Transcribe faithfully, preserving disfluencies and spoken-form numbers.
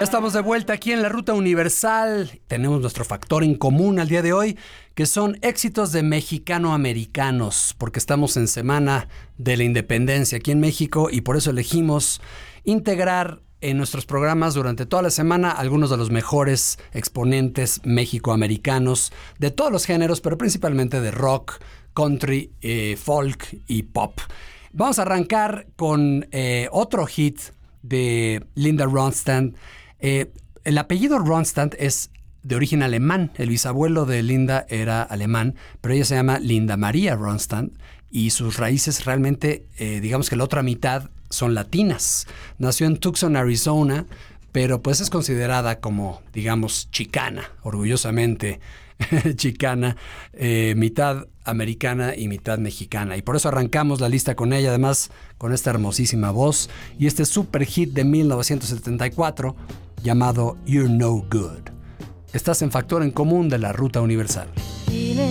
Estamos de vuelta aquí en la Ruta Universal. Tenemos nuestro factor en común al día de hoy, que son éxitos de mexicano-americanos, porque estamos en Semana de la Independencia aquí en México y por eso elegimos integrar en nuestros programas durante toda la semana algunos de los mejores exponentes mexicoamericanos de todos los géneros, pero principalmente de rock, country, eh, folk y pop. Vamos a arrancar con eh, otro hit de Linda Ronstadt. Eh, el apellido Ronstadt es de origen alemán. El bisabuelo de Linda era alemán, pero ella se llama Linda María Ronstadt y sus raíces realmente, eh, digamos que la otra mitad son latinas. Nació en Tucson, Arizona, pero pues es considerada como, digamos, chicana, orgullosamente chicana, eh, mitad americana y mitad mexicana. Y por eso arrancamos la lista con ella, además con esta hermosísima voz y este super hit de mil novecientos setenta y cuatro llamado You're No Good. Estás en Factor en Común de la Ruta Universal.